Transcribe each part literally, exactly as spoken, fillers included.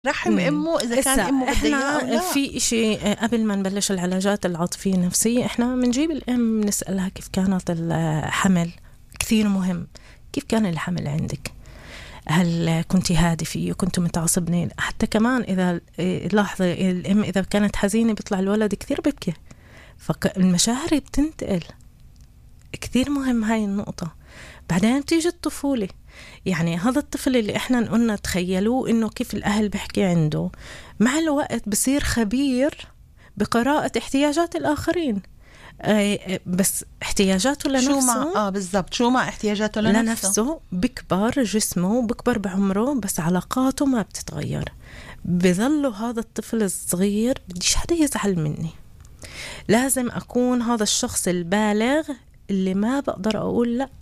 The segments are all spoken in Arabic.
رحم امه اذا كان امه احنا بدها. في اشي قبل ما نبلش العلاجات العاطفيه النفسيه، احنا بنجيب الام نسالها كيف كانت الحمل. كثير مهم كيف كان الحمل عندك، هل كنت هادفة وكنت متعصبين؟ حتى كمان إذا لاحظي الأم إذا كانت حزينة بيطلع الولد كثير ببكي، فالمشاعر بتنتقل. كثير مهم هاي النقطة. بعدين بتيجي الطفولة، يعني هذا الطفل اللي إحنا قلنا تخيلوه إنه كيف الأهل بحكي عنده، مع الوقت بصير خبير بقراءة احتياجات الآخرين، بس احتياجاته لنفسه. شو مع اه بالضبط شو مع احتياجاته لنفسه, لنفسه بكبر جسمه، بكبر بعمره، بس علاقاته ما بتتغير. بظل هذا الطفل الصغير بديش حدا يزعل مني، لازم أكون هذا الشخص البالغ اللي ما بقدر أقول لا.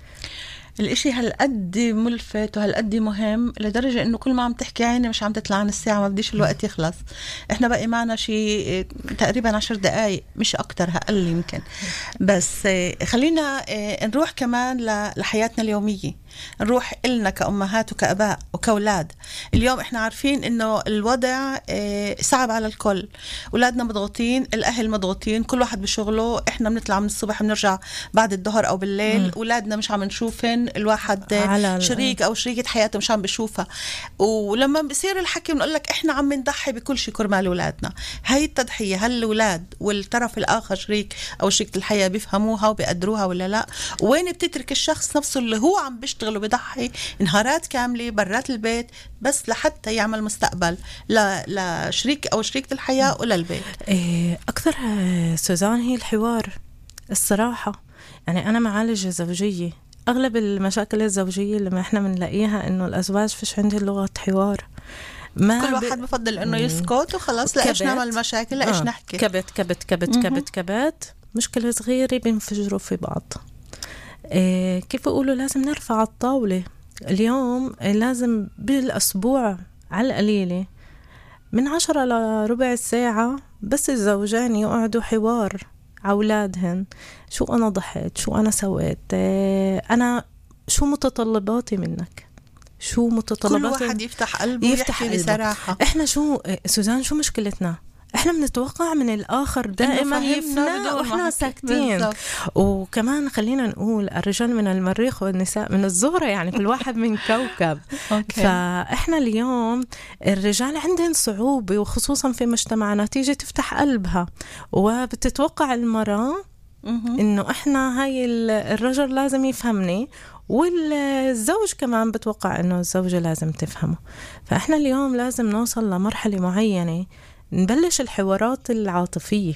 الاشي هالقد ملفت وهالقد مهم لدرجة انه كل ما عم تحكي عيني مش عم تطلع عن الساعة، ما بديش الوقت يخلص. احنا بقي معنا شي تقريبا عشر دقايق مش اكتر، هقل يمكن. بس خلينا نروح كمان لحياتنا اليومية، نروح إلنا كأمهات وكأباء وكأولاد. اليوم احنا عارفين انه الوضع صعب على الكل، أولادنا مضغوطين، الأهل مضغوطين، كل واحد بشغله. احنا بنطلع من الصبح بنرجع بعد الظهر أو بالليل، م. أولادنا مش عم نشوفن، الواحد شريك أو شريكة حياته مش عم بشوفها. ولما بصير الحكي بنقول لك احنا عم نضحي بكل شيء كرمال أولادنا. هاي التضحية هل الأولاد والطرف الآخر شريك أو شريكة الحياة بيفهموها وبيقدروها ولا لا؟ وين بتترك الشخص نفسه اللي هو عم بيشتغل وبيضحي نهارات كاملة برات البيت بس لحتى يعمل مستقبل لشريك أو شريكة الحياة ولا البيت؟ أكثر سوزان هي الحوار الصراحة. يعني أنا معالجة زوجية، أغلب المشاكل الزوجية اللي ما إحنا بنلاقيها إنه الأزواج فيش عندهم لغة حوار. ما كل واحد بفضل إنه يسكت وخلاص، لا إيش نعمل مشاكل، لا إيش آه. نحكي. كبت كبت كبت كبت كبت مشكلة صغيرة بينفجروا في بعض. إيه كيف أقوله؟ لازم نرفع الطاولة اليوم. لازم بالأسبوع على القليلة من عشرة لربع ساعة بس الزوجين يقعدوا حوار أولادهن. شو أنا ضحيت، شو أنا سويت، إيه أنا شو متطلباتي منك، شو متطلباتي. كل واحد يفتح قلبه ويحكي بصراحة. إحنا شو سوزان شو مشكلتنا؟ احنا بنتوقع من الآخر دائما يفنا واحنا ساكتين. بالزبط. وكمان خلينا نقول الرجال من المريخ والنساء من الزهرة، يعني كل واحد من كوكب. فاحنا اليوم الرجال عندهم صعوبة وخصوصا في مجتمعنا تيجي تفتح قلبها وبتتوقع المرأة انه احنا هاي الرجل لازم يفهمني، والزوج كمان بتوقع انه الزوجة لازم تفهمه. فاحنا اليوم لازم نوصل لمرحلة معينة نبلش الحوارات العاطفية.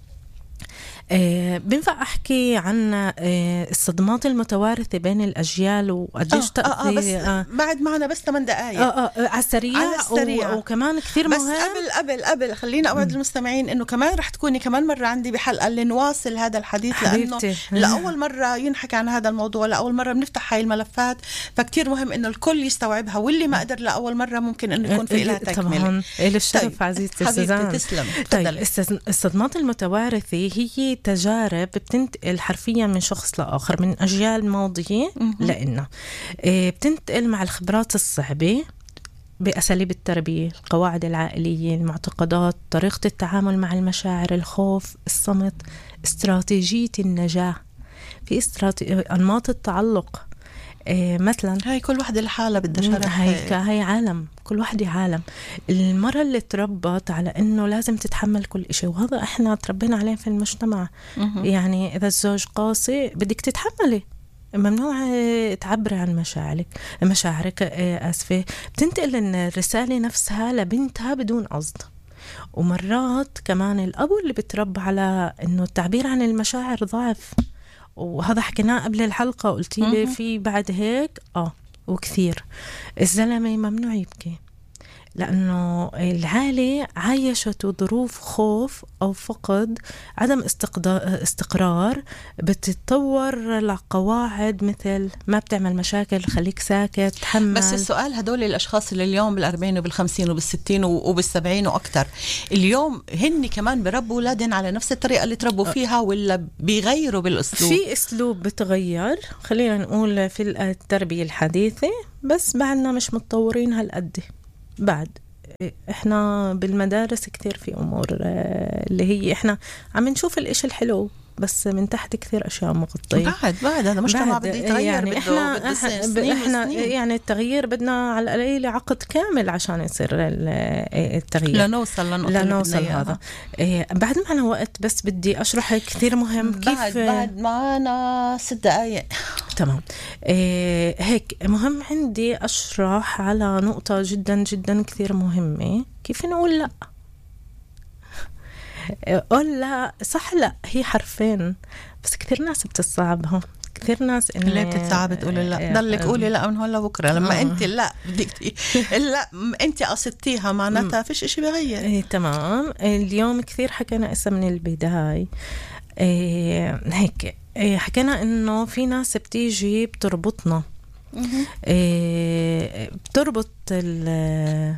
آه بنفع أحكي عن آه الصدمات المتوارثة بين الأجيال وقديش تأثير. آه آه بس آه بعد معنا بس ثمان دقايق. آه آه على السريع, على السريع. وكمان كثير بس مهم. قبل قبل قبل خلينا أوعد المستمعين إنه كمان رح تكوني كمان مرة عندي بحلقة اللي نواصل هذا الحديث، لأنه لأول مرة ينحكي عن هذا الموضوع، لأول مرة بنفتح هاي الملفات، فكتير مهم إنه الكل يستوعبها، واللي ما قدر لأول مرة ممكن إنه يكون في لها تكملة. طبعا إلى الشرف. طيب. عزيزتي سوزان تسلم. طيب الصدمات المتوارثة هي تجارب بتنتقل حرفيا من شخص لآخر، من أجيال ماضية لإلنا. بتنتقل مع الخبرات الصعبة بأساليب التربية، القواعد العائلية، المعتقدات، طريقة التعامل مع المشاعر، الخوف، الصمت، استراتيجية النجاة، في استراتيجية أنماط التعلق. إيه مثلا هاي كل واحدة لحالها بدها شرح. هاي هاي عالم، كل واحدة عالم. المرة اللي تربت على إنه لازم تتحمل كل إشي، وهذا إحنا تربينا عليه في المجتمع. مه. يعني إذا الزوج قاسي بدك تتحملي، ممنوع تعبري عن مشاعرك مشاعرك آسفة. بتنتقل الرسالة نفسها لبنتها بدون قصد. ومرات كمان الأب اللي بتربى على إنه التعبير عن المشاعر ضعف، وهذا حكيناه قبل الحلقة، قلتي لي في بعد هيك آه وكثير. الزلمة ممنوع يبكي لأنه العائلة عايشته ظروف خوف أو فقد، عدم استقرار، بتتطور لقواعد مثل ما بتعمل مشاكل، خليك ساكت، تحمل. بس السؤال هدول الأشخاص اللي اليوم بالأربعين وبالخمسين وبالستين وبالسبعين وأكتر، اليوم هن كمان بربوا أولادهم على نفس الطريقة اللي تربوا فيها ولا بيغيروا بالأسلوب؟ في أسلوب بتغير، خلينا نقول في التربية الحديثة، بس بعدنا مش متطورين هالقد بعد. احنا بالمدارس كتير في امور اللي هي احنا عم نشوف الاشي الحلو بس من تحت كثير اشياء مغطيه. بعد بعد هذا مجتمع بده يتغير، يعني بده احنا بده احنا, سنين احنا وسنين. يعني التغيير بدنا على القليل عقد كامل عشان يصير التغيير لنوصل لنقطة لنوصل هذا. إيه بعد معنا وقت بس بدي اشرح كثير مهم كيف. بعد بعد معنا ست دقائق. تمام. إيه هيك مهم عندي اشرح على نقطة جدا جدا كثير مهمة، كيف نقول لا. قول لا صح، لا هي حرفين بس كثير ناس بتصعبها، كثير ناس إن ليه بتتصعب تقولي لا؟ ضلك قولي لا من هلا بكره لما آه. انت لا بدك لا انت قصدتيها معناتها فيش اشي بغير. إيه تمام. اليوم كثير حكينا اسا من البداية إيه هيك إيه حكينا انه في ناس بتيجي بتربطنا إيه بتربط ال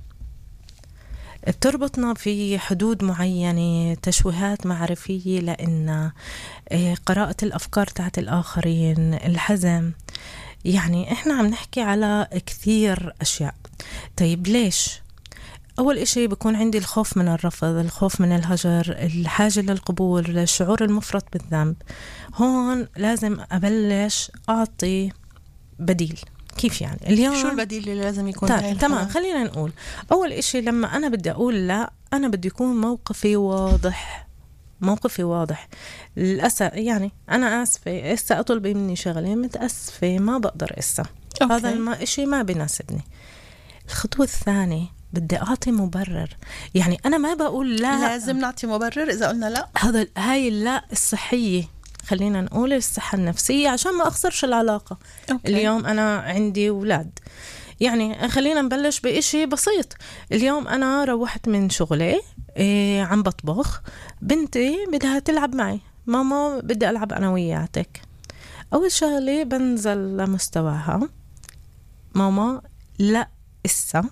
بتربطنا في حدود معينة، تشويهات معرفية، لأن قراءة الأفكار تاعت الآخرين، الحزم. يعني إحنا عم نحكي على كثير أشياء. طيب ليش؟ أول إشي بيكون عندي الخوف من الرفض، الخوف من الهجر، الحاجة للقبول، الشعور المفرط بالذنب. هون لازم أبلش أعطي بديل. كيف يعني؟ اليوم شو البديل اللي لازم يكون؟ تمام. خلينا نقول أول إشي لما أنا بدي أقول لا، أنا بدي يكون موقفي واضح. موقفي واضح. للأسف يعني أنا آسفة إسا أطلب مني شغلة، متأسفة ما بقدر إسا، هذا الما إشي ما بيناسبني. الخطوة الثانية بدي أعطي مبرر. يعني أنا ما بقول لا، لازم نعطي مبرر إذا قلنا لا. هذا هاي اللا الصحية، خلينا نقول الصحة النفسية، عشان ما أخسرش العلاقة. أوكي. اليوم أنا عندي أولاد، يعني خلينا نبلش بإشي بسيط. اليوم أنا روحت من شغلي إيه عم بطبخ، بنتي بدها تلعب معي، ماما بدي ألعب أنا وياتك. أول شغلة بنزل لمستواها، ماما لا إسا.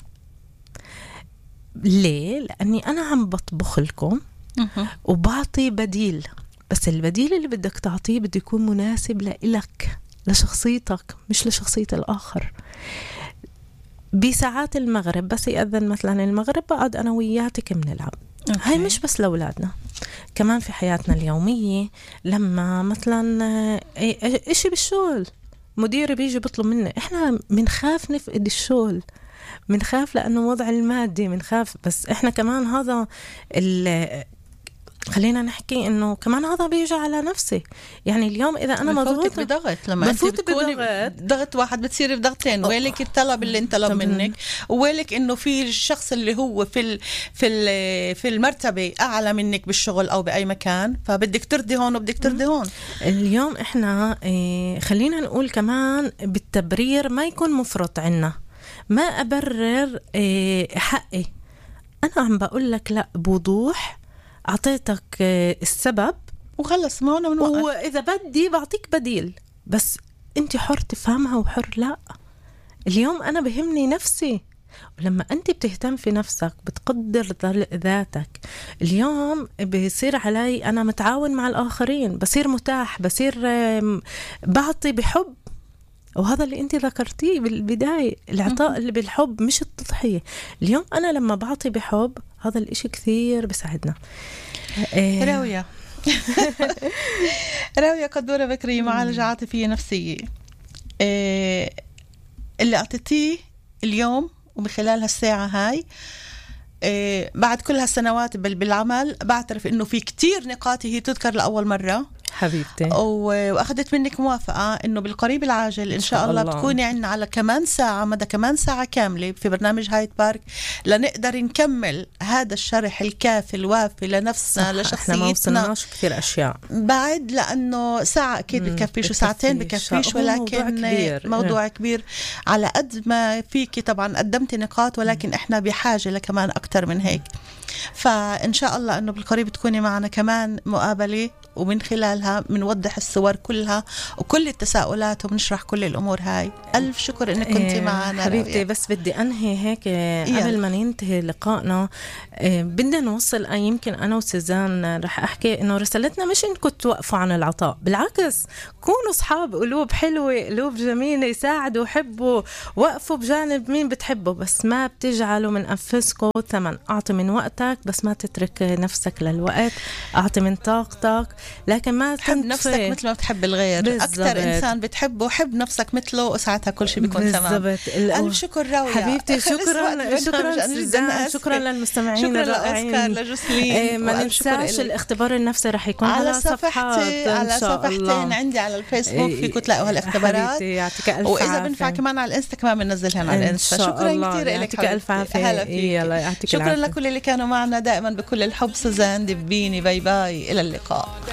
ليه؟ لأني أنا عم بطبخ لكم وبعطي بديل، بس البديل اللي بدك تعطيه بده يكون مناسب لإلك، لشخصيتك، مش لشخصية الآخر. بساعات المغرب بس يأذن مثلا المغرب، بقعد أنا وياتك بنلعب. هاي مش بس لأولادنا، كمان في حياتنا اليومية. لما مثلا إشي بالشغل مديري بيجي بيطلب مني، إحنا منخاف نفقد الشغل، منخاف لأنه وضع المادي، منخاف. بس إحنا كمان هذا ال خلينا نحكي انه كمان هذا بيجي على نفسي. يعني اليوم اذا انا مضغوطه بضغط، لما انت بتكوني ضغط واحد بتصيري بضغطين، ويلك الطلب اللي انت طلب منك، ويلك انه في الشخص اللي هو في ال في ال في المرتبه اعلى منك بالشغل او باي مكان، فبدك ترضي هون وبدك ترضي هون. اليوم احنا اه خلينا نقول كمان بالتبرير ما يكون مفرط عنا، ما ابرر اه حقي. انا عم بقول لك لا بوضوح، أعطيتك السبب وخلص، ما أنا من وقت. وإذا بدي بعطيك بديل، بس أنت حر تفهمها وحر لا. اليوم أنا بهمني نفسي، ولما أنت بتهتم في نفسك بتقدر ذاتك، اليوم بيصير علي أنا متعاون مع الآخرين، بصير متاح، بصير بعطي بحب. وهذا اللي انت ذكرتيه بالبداية، العطاء اللي بالحب مش التضحية. اليوم أنا لما بعطي بحب هذا الاشي كثير بيساعدنا. إيه راوية راوية قدورة بكرية، معالجة عاطفية نفسية. إيه اللي أعطيتيه اليوم وبخلال هالساعة هاي، إيه بعد كل هالسنوات بالعمل، بعترف إنه في كتير نقاط هي تذكر لأول مرة حبيبتي، واخذت منك موافقه انه بالقريب العاجل ان شاء الله, الله تكوني عندنا على كمان ساعه، مدى كمان ساعه كامله في برنامج هايد بارك، لنقدر نكمل هذا الشرح الكافي الوافي لنفسنا، لشخصيتنا. احنا ما وصلناش كثير اشياء بعد، لانه ساعه اكيد بتكفيش وساعتين بكفيش، ولكن موضوع كبير, موضوع كبير. على قد ما فيكي طبعا قدمتي نقاط، ولكن احنا بحاجه لكمان اكثر من هيك. فإن شاء الله أنه بالقريب تكوني معنا كمان مقابلة ومن خلالها بنوضح الصور كلها وكل التساؤلات وبنشرح كل الأمور هاي. ألف شكر إنك كنتي معنا حبيبتي رأيك. بس بدي أنهي هيك قبل ما ننتهي لقائنا. بدنا نوصل يمكن أنا وسيزان رح أحكي إنه رسالتنا مش إنكم توقفوا عن العطاء، بالعكس كونوا أصحاب قلوب حلوة، قلوب جميلة، يساعدوا، حبوا، وقفوا بجانب مين بتحبوا، بس ما بتجعلوا من أنفسكم ثمن. أعطي من وقتك بس ما تترك نفسك للوقت، أعطي من طاقتك لكن ما تحب نفسك مثل ما بتحب الغير. بالزبط. أكتر إنسان بتحبه حب نفسك مثله وساعتها كل شيء بيكون تمام. ألف شكر راوية حبيبتي. شكرا شكرا سوزان، شكرا للمستمعين الرائعين. لجسلين. ما ننساش الاختبار النفسي رح يكون على, على صفحتي على صفحتين عندي على الفيسبوك فيكم تلاقوا هالاختبارات. وإذا بنفع كمان على الانستا كمان بننزلها على الانستا. شكرا كثير لك. ألف عافية. شكرا لكل اللي كانوا معنا دائما بكل الحب. سوزان دبيني. باي باي، إلى اللقاء.